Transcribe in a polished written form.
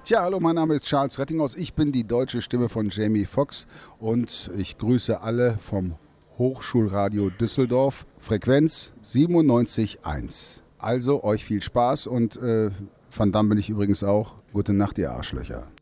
Tja, hallo, mein Name ist Charles Rettinghaus. Ich bin die deutsche Stimme von Jamie Foxx und ich grüße alle vom Hochschulradio Düsseldorf, Frequenz 97.1. Also euch viel Spaß und Van Damme bin ich übrigens auch. Gute Nacht, ihr Arschlöcher.